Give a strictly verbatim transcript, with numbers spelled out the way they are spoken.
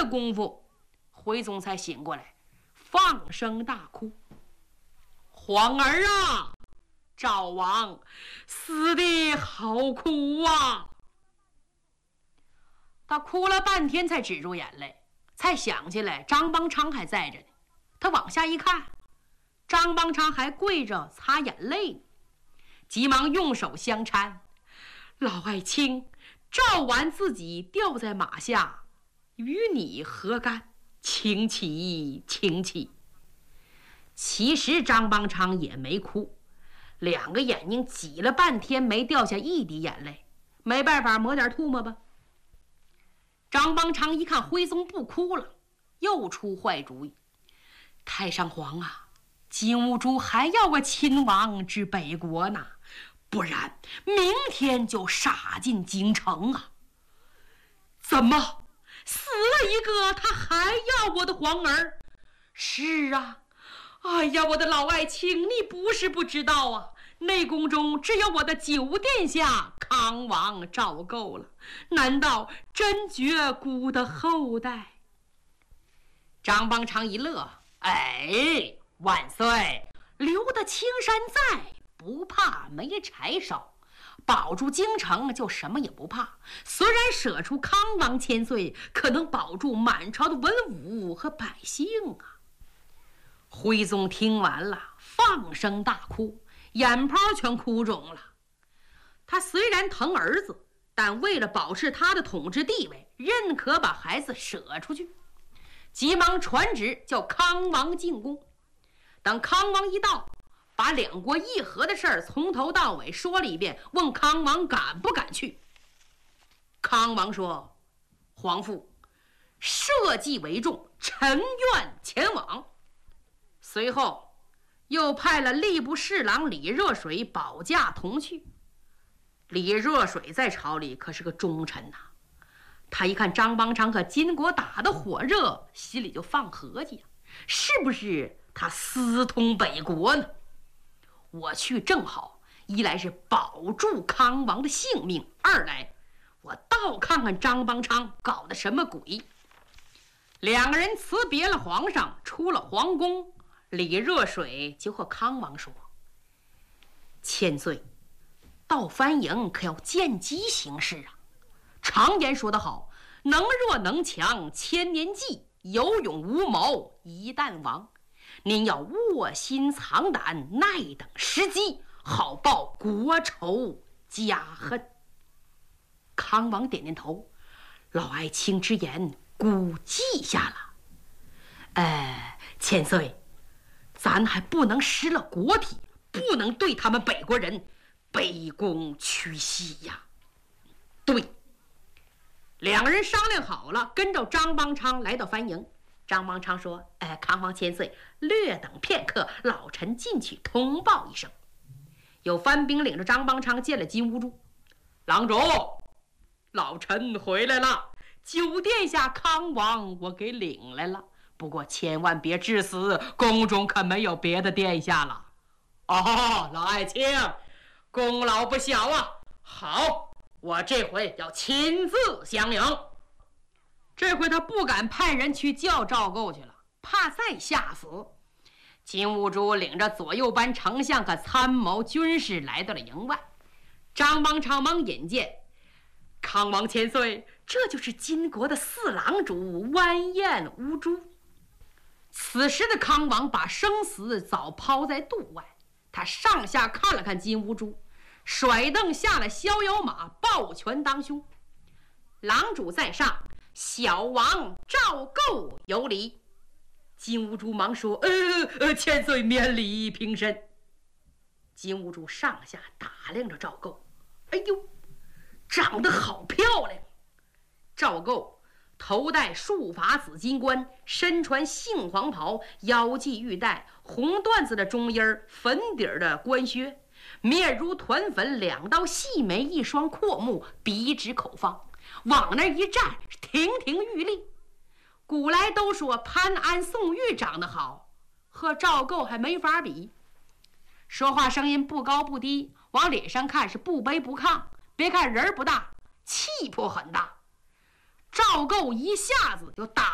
功夫，徽宗才醒过来，放声大哭：“皇儿啊，赵王死得好苦啊！”他哭了半天才止住眼泪，才想起来张邦昌还在着呢。他往下一看，张邦昌还跪着擦眼泪呢，急忙用手相搀：“老爱卿，赵完自己掉在马下，与你何干？请起，请起。”其实张邦昌也没哭，两个眼睛挤了半天没掉下一滴眼泪，没办法抹点唾沫吧。张邦昌一看徽宗不哭了，又出坏主意：“太上皇啊，金兀术还要我亲王至北国呢，不然明天就杀进京城啊！”“怎么死了一个，他还要我的皇儿？”“是啊。”“哎呀，我的老爱卿，你不是不知道啊，内宫中只有我的九殿下康王赵构了，难道真绝孤的后代？”张邦昌一乐：“哎，万岁，留得青山在，不怕没柴烧，保住京城就什么也不怕。虽然舍出康王千岁，可能保住满朝的文武和百姓啊。”徽宗听完了，放声大哭，眼泡全哭肿了。他虽然疼儿子，但为了保持他的统治地位，认可把孩子舍出去，急忙传旨叫康王进宫。等康王一到，把两国议和的事儿从头到尾说了一遍，问康王敢不敢去。康王说：“皇父，社稷为重，臣愿前往。”随后又派了吏部侍郎李热水保驾同去。李热水在朝里可是个忠臣呐、啊，他一看张邦昌和金国打得火热，心里就放合计啊，是不是他私通北国呢？我去正好，一来是保住康王的性命，二来我倒看看张邦昌搞的什么鬼。两个人辞别了皇上，出了皇宫。李热水就和康王说：“千岁，到番营可要见机行事啊。常言说得好，能弱能强千年计，有勇无谋一旦亡。您要卧薪藏胆，耐等时机，好报国仇家恨。”康王点点头：“老爱卿之言，孤记下了。呃，千岁，咱还不能失了国体，不能对他们北国人卑躬屈膝呀。”对，两个人商量好了，跟着张邦昌来到番营。张邦昌说：“哎，康王千岁，略等片刻，老臣进去通报一声。”有番兵领着张邦昌见了金兀术：“郎主，老臣回来了，九殿下康王我给领来了。不过千万别致死，宫中可没有别的殿下了。”“哦，老爱卿，功劳不小啊！好，我这回要亲自相迎。”这回他不敢派人去叫赵构去了，怕再吓死。金兀术领着左右班丞相和参谋军士来到了营外。张邦昌忙引荐：“康王千岁，这就是金国的四郎主完颜乌珠。”此时的康王把生死早抛在度外，他上下看了看金兀术，甩蹬下了逍遥马，抱拳当胸：“郎主在上，小王赵构有礼。”金兀术忙说：“呃呃，千岁免礼平身。”金兀术上下打量着赵构：“哎呦，长得好漂亮！”赵构头戴束发紫金冠，身穿杏黄袍，腰系玉带，红缎子的中衣儿，粉底儿的官靴，面如团粉，两道细眉，一双阔目，笔直口方，往那一站，亭亭玉立。古来都说潘安、宋玉长得好，和赵构还没法比。说话声音不高不低，往脸上看是不卑不亢，别看人不大，气魄很大。赵构一下子就打